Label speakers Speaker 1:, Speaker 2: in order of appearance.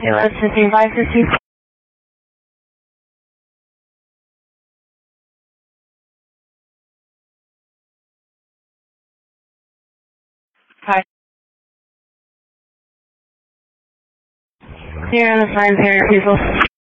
Speaker 1: It was 15550. Hi. Here on the sign here, people.